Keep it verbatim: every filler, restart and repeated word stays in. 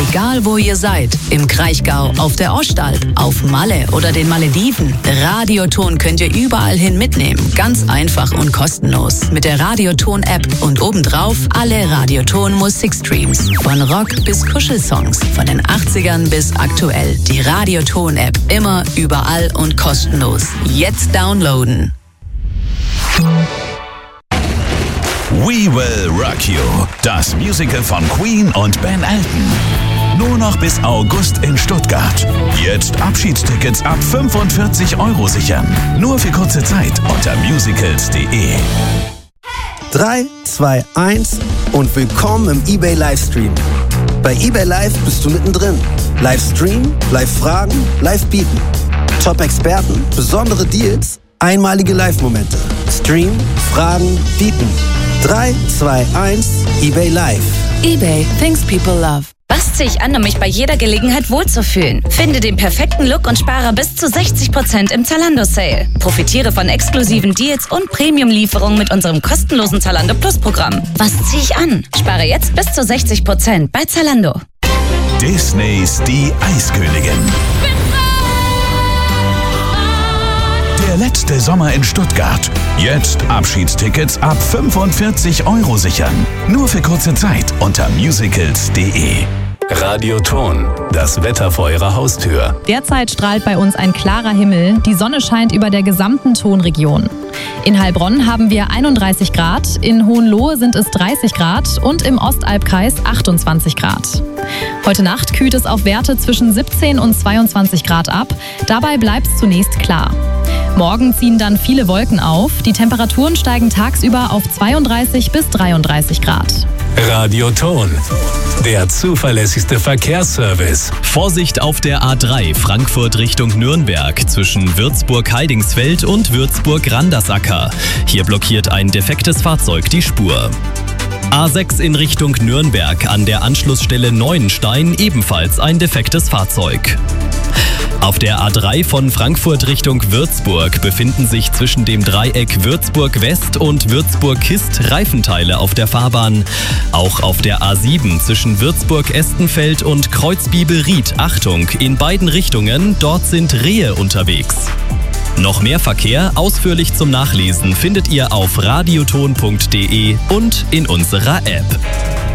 Egal wo ihr seid, im Kraichgau, auf der Ostalb, auf Malle oder den Malediven, Radioton könnt ihr überall hin mitnehmen. Ganz einfach und kostenlos. Mit der Radioton-App und obendrauf alle Radioton-Musikstreams. Von Rock bis Kuschelsongs, von den achtzigern bis aktuell. Die Radioton-App immer, überall und kostenlos. Jetzt downloaden. We Will Rock You, das Musical von Queen und Ben Elton. Nur noch bis August in Stuttgart. Jetzt Abschiedstickets ab fünfundvierzig Euro sichern. Nur für kurze Zeit unter musicals punkt de. drei, zwei, eins und willkommen im eBay Livestream. Bei eBay Live bist du mittendrin. Livestream, Live-Fragen, Live-Bieten. Top-Experten, besondere Deals, einmalige Live-Momente. Stream, Fragen, Bieten. drei, zwei, eins, eBay Live. eBay, things people love. Was ziehe ich an, um mich bei jeder Gelegenheit wohlzufühlen? Finde den perfekten Look und spare bis zu sechzig Prozent im Zalando-Sale. Profitiere von exklusiven Deals und Premium-Lieferungen mit unserem kostenlosen Zalando Plus-Programm. Was ziehe ich an? Spare jetzt bis zu sechzig Prozent bei Zalando. Disneys Die Eiskönigin. Der letzte Sommer in Stuttgart. Jetzt Abschiedstickets ab fünfundvierzig Euro sichern. Nur für kurze Zeit unter musicals punkt de. Radioton, das Wetter vor Ihrer Haustür. Derzeit strahlt bei uns ein klarer Himmel. Die Sonne scheint über der gesamten Tonregion. In Heilbronn haben wir einunddreißig Grad, in Hohenlohe sind es dreißig Grad und im Ostalbkreis achtundzwanzig Grad. Heute Nacht kühlt es auf Werte zwischen siebzehn und zweiundzwanzig Grad ab. Dabei bleibt es zunächst klar. Morgen ziehen dann viele Wolken auf. Die Temperaturen steigen tagsüber auf zweiunddreißig bis dreiunddreißig Grad. Radioton, der zuverlässigste Verkehrsservice. Vorsicht auf der A drei Frankfurt Richtung Nürnberg zwischen Würzburg-Heidingsfeld und Würzburg-Randersacker. Hier blockiert ein defektes Fahrzeug die Spur. A sechs in Richtung Nürnberg an der Anschlussstelle Neuenstein ebenfalls ein defektes Fahrzeug. Auf der A drei von Frankfurt Richtung Würzburg befinden sich zwischen dem Dreieck Würzburg-West und Würzburg-Kist Reifenteile auf der Fahrbahn. Auch auf der A sieben zwischen Würzburg-Estenfeld und Kreuzbibelried Achtung in beiden Richtungen, dort sind Rehe unterwegs. Noch mehr Verkehr ausführlich zum Nachlesen findet ihr auf radioton punkt de und in unserer App.